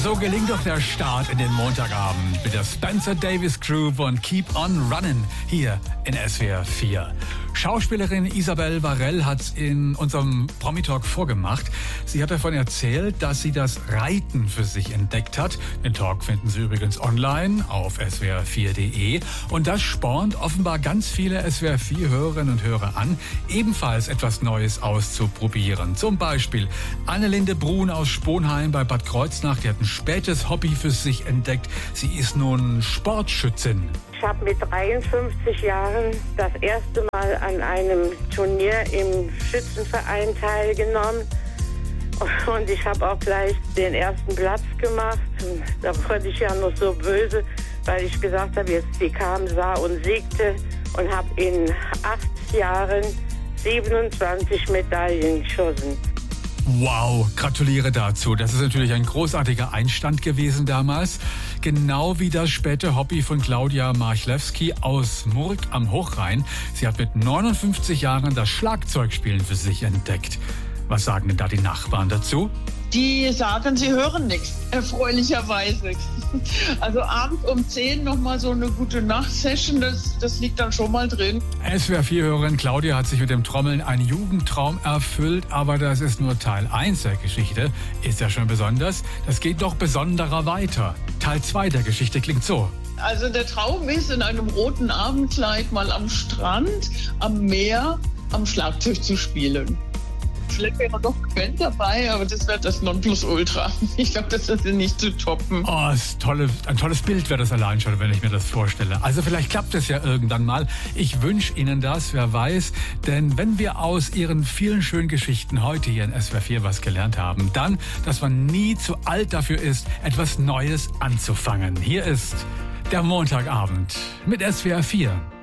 So gelingt doch der Start in den Montagabend mit der Spencer Davis Crew von Keep on Running hier in SWR 4. Schauspielerin Isabel Varell hat in unserem Promi-Talk vorgemacht. Sie hat davon erzählt, dass sie das Reiten für sich entdeckt hat. Den Talk finden Sie übrigens online auf swr4.de. Und das spornt offenbar ganz viele SWR 4-Hörerinnen und Hörer an, ebenfalls etwas Neues auszuprobieren. Zum Beispiel Annelinde Brun aus Sponheim bei Bad Kreuznach. Die hat ein spätes Hobby für sich entdeckt. Sie ist nun Sportschützin. Ich habe mit 53 Jahren das erste Mal an einem Turnier im Schützenverein teilgenommen. Und ich habe auch gleich den ersten Platz gemacht. Und da wurde ich ja noch so böse, weil ich gesagt habe, jetzt die kam, sah und siegte. Und habe in 8 Jahren 27 Medaillen geschossen. Wow, gratuliere dazu. Das ist natürlich ein großartiger Einstand gewesen damals. Genau wie das späte Hobby von Claudia Marchlewski aus Murg am Hochrhein. Sie hat mit 59 Jahren das Schlagzeugspielen für sich entdeckt. Was sagen denn da die Nachbarn dazu? Die sagen, sie hören nichts, erfreulicherweise. Also abends um 10 nochmal so eine gute Nacht-Session, das liegt dann schon mal drin. SWR4-Hörerin Claudia hat sich mit dem Trommeln einen Jugendtraum erfüllt, aber das ist nur Teil 1 der Geschichte. Ist ja schon besonders. Das geht noch besonderer weiter. Teil 2 der Geschichte klingt so. Also der Traum ist, in einem roten Abendkleid mal am Strand, am Meer, am Schlagzeug zu spielen. Vielleicht wäre noch eine Band dabei, aber das wäre das Nonplusultra. Ich glaube, das ist nicht zu toppen. Oh, ein tolles Bild wäre das allein schon, wenn ich mir das vorstelle. Also vielleicht klappt es ja irgendwann mal. Ich wünsche Ihnen das, wer weiß. Denn wenn wir aus Ihren vielen schönen Geschichten heute hier in SWR 4 was gelernt haben, dann, dass man nie zu alt dafür ist, etwas Neues anzufangen. Hier ist der Montagabend mit SWR 4.